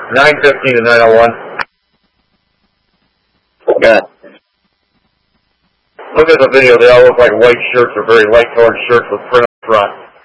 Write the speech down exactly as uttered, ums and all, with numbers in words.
nine fifteen to nine oh one. Good. Look at the video. They all look like white shirts or very light colored shirts with print up front.